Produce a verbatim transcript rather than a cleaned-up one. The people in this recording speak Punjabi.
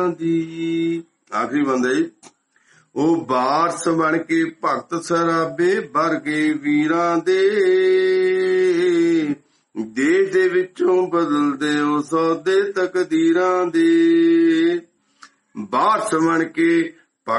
ਤਕਦੀਰਾਂ ਦੀ। ਆਖਰੀ ਬੰਦਾ ਜੀ। ਉਹ ਵਾਰਸ ਬਣ ਕੇ ਭਗਤ ਸਰਾਬੇ ਵਰਗੇ ਵੀਰਾਂ ਦੇ, ਦੇਸ਼ ਦੇ ਵਿੱਚੋਂ ਬਦਲਦੇ ਉਹ ਸੌਦੇ ਤਕਦੀਰਾਂ ਦੇ। ਵਾਰਸ ਬਣ ਕੇ